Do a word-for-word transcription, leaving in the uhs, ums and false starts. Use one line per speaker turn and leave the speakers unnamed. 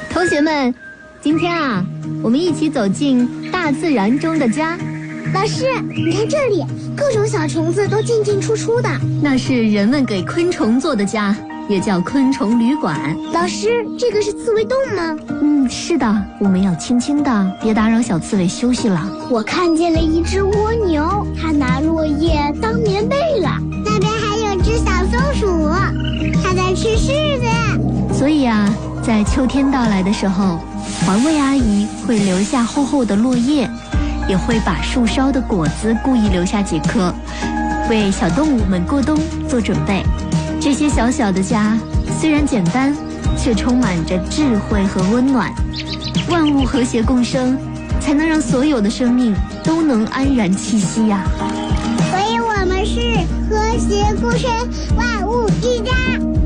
同学们，今天啊，我们一起走进大自然中的家。
老师，你看这里，各种小虫子都进进出出的。
那是人们给昆虫做的家，也叫昆虫旅馆。
老师，这个是刺猬洞吗？
嗯，是的，我们要轻轻的，别打扰小刺猬休息了。
我看见了一只蜗牛，它拿落叶当棉被了。那边还有只小松鼠，它在吃柿子。
所以啊，在秋天到来的时候，环卫阿姨会留下厚厚的落叶，也会把树梢的果子故意留下几颗，为小动物们过冬做准备。这些小小的家虽然简单，却充满着智慧和温暖。万物和谐共生，才能让所有的生命都能安然栖息呀、
所以我们是和谐共生，万物之家。